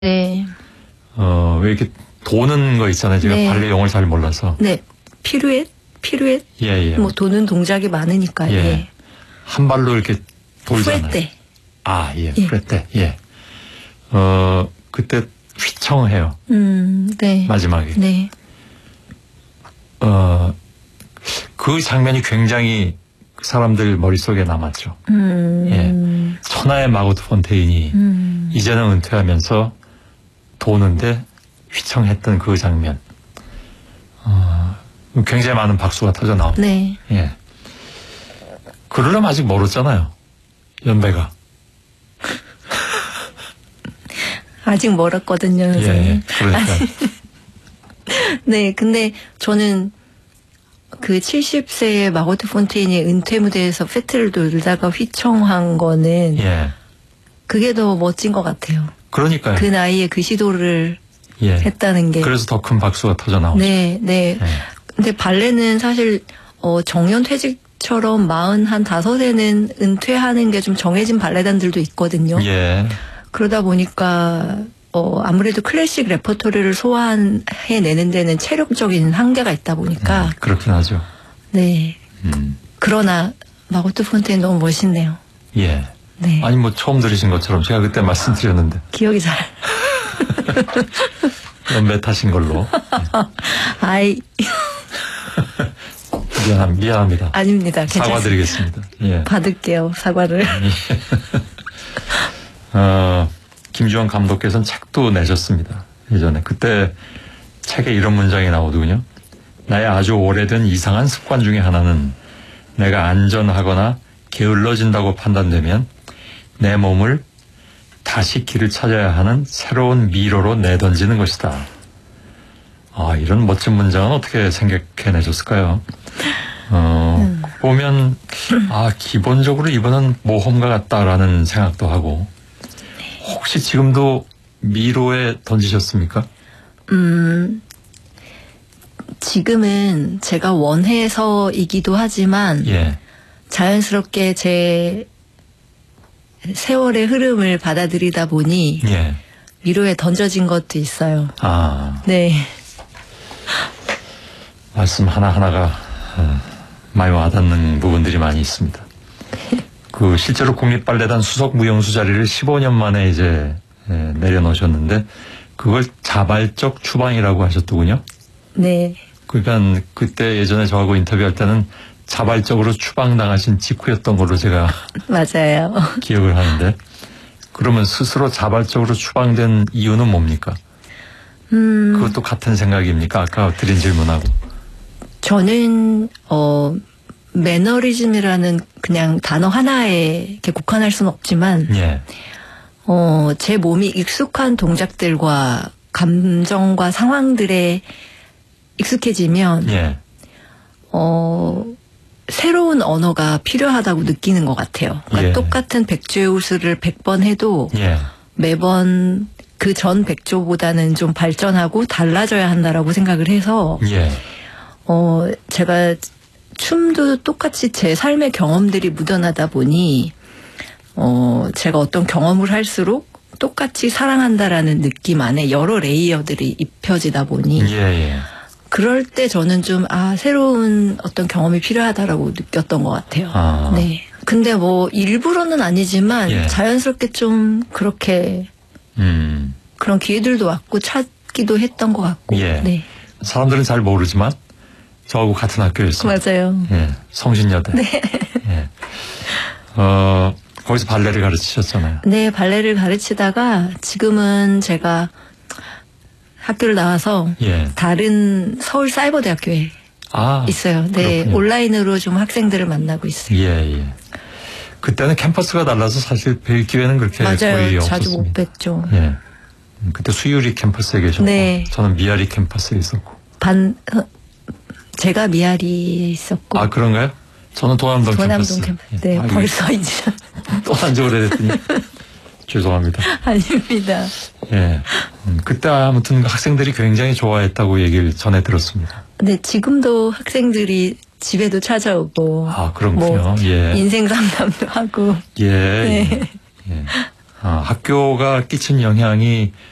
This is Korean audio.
네. 왜 이렇게 도는 거 있잖아요. 제가 네. 발레 용어를 잘 몰라서. 네. 피루엣? 예, 예. 뭐 도는 동작이 많으니까. 예. 예. 한 발로 이렇게 돌잖아요. 프레떼. 아, 예. 예. 프레떼. 예. 그때 휘청해요. 네. 마지막에. 네. 그 장면이 굉장히 사람들 머릿속에 남았죠. 예. 천하의 마고트 폰테인이 이제는 은퇴하면서 도는데 휘청했던 그 장면. 굉장히 많은 박수가 터져 나옵니다. 네. 예. 그러려면 아직 멀었잖아요. 연배가. 아직 멀었거든요, 선생님. 예. 그러니까. 네. 근데 저는 그 70세의 마고트 폰테인이 은퇴 무대에서 페트를 돌다가 휘청한 거는 예. 그게 더 멋진 것 같아요. 그러니까요. 그 나이에 그 시도를 예. 했다는 게. 그래서 더 큰 박수가 터져 나오죠. 네, 네. 예. 근데 발레는 사실 정년 퇴직처럼 45에는 은퇴하는 게 좀 정해진 발레단들도 있거든요. 예. 그러다 보니까 아무래도 클래식 레퍼토리를 소화해내는 데는 체력적인 한계가 있다 보니까 그렇긴 하죠. 네. 음. 그러나 마고트 폰테인 너무 멋있네요. 예. 네. 아니 뭐 처음 들으신 것처럼 제가 그때 말씀드렸는데 기억이 잘. 연배 타신 걸로. 아이. 미안합니다. 아닙니다. 괜찮습니다. 사과드리겠습니다. 예. 받을게요. 사과를. 김주원 감독께서는 책도 내셨습니다. 예전에. 그때 책에 이런 문장이 나오더군요. 나의 아주 오래된 이상한 습관 중에 하나는 내가 안전하거나 게을러진다고 판단되면 내 몸을 다시 길을 찾아야 하는 새로운 미로로 내던지는 것이다. 이런 멋진 문장은 어떻게 생각해내셨을까요? 보면 기본적으로 이분은 모험가 같다라는 생각도 하고 혹시 지금도 미로에 던지셨습니까? 지금은 제가 원해서이기도 하지만 예. 자연스럽게 제 세월의 흐름을 받아들이다 보니 예. 미로에 던져진 것도 있어요. 네. 말씀 하나하나가 많이 와닿는 부분들이 많이 있습니다. 실제로 국립발레단 수석 무용수 자리를 15년 만에 이제 내려놓으셨는데 그걸 자발적 추방이라고 하셨더군요. 네. 그러니까 그때 예전에 저하고 인터뷰할 때는 자발적으로 추방당하신 직후였던 걸로 제가 맞아요. 기억을 하는데 그러면 스스로 자발적으로 추방된 이유는 뭡니까? 그것도 같은 생각입니까? 아까 드린 질문하고. 저는 매너리즘이라는 그냥 단어 하나에 이렇게 국한할 수는 없지만 예. 제 몸이 익숙한 동작들과 감정과 상황들에 익숙해지면 예. 새로운 언어가 필요하다고 느끼는 것 같아요. 그러니까 예. 똑같은 백조의 호수를 100번 해도 예. 매번 그 전 백조보다는 좀 발전하고 달라져야 한다라고 생각을 해서 예. 제가 춤도 똑같이 제 삶의 경험들이 묻어나다 보니 제가 어떤 경험을 할수록 똑같이 사랑한다라는 느낌 안에 여러 레이어들이 입혀지다 보니 예. 그럴 때 저는 좀 새로운 어떤 경험이 필요하다라고 느꼈던 것 같아요. 네. 근데 뭐 일부러는 아니지만 예. 자연스럽게 좀 그렇게 그런 기회들도 왔고 찾기도 했던 것 같고. 예. 네. 사람들은 잘 모르지만 저하고 같은 학교였어요. 맞아요. 예. 성신여대. 네. 예. 거기서 발레를 가르치셨잖아요. 네, 발레를 가르치다가 지금은 제가 학교를 나와서 예. 다른 서울사이버대학교에 있어요. 네, 그렇군요. 온라인으로 좀 학생들을 만나고 있어요. 예. 그때는 캠퍼스가 달라서 사실 뵐 기회는 그렇게 거의 맞아요. 없었습니다. 자주 못 뵀죠. 예. 그때 수유리 캠퍼스에 계셨고 네. 저는 미아리 캠퍼스에 있었고. 제가 미아리에 있었고. 그런가요? 저는 도남동 캠퍼스. 네, 벌써 이제. 또 한지 오래됐더니. 죄송합니다. 아닙니다. 예. 그때 아무튼 학생들이 굉장히 좋아했다고 얘기를 전해 들었습니다. 네, 지금도 학생들이 집에도 찾아오고. 그렇군요. 예. 인생 상담도 하고. 예. 네. 예. 학교가 끼친 영향이